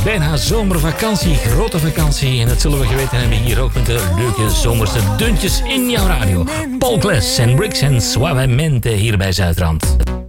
bijna zomervakantie, grote vakantie. En dat zullen we geweten hebben hier ook met de leuke zomerse deuntjes in jouw radio. Paul Claes en Briggs en Suavemente hier bij Zuidrand.